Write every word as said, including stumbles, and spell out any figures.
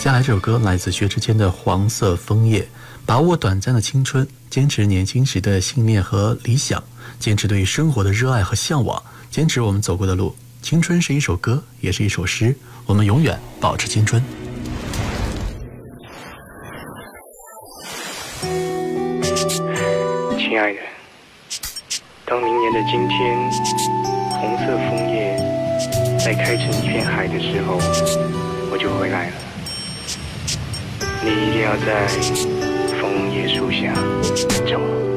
接下来这首歌来自薛之谦的《黄色枫叶》，把握短暂的青春，坚持年轻时的信念和理想，坚持对于生活的热爱和向往，坚持我们走过的路。青春是一首歌，也是一首诗，我们永远保持青春。 亲爱的，当明年的今天，红色枫叶在开成一片海的时候，我就回来了。你一定要在枫叶树下等着我。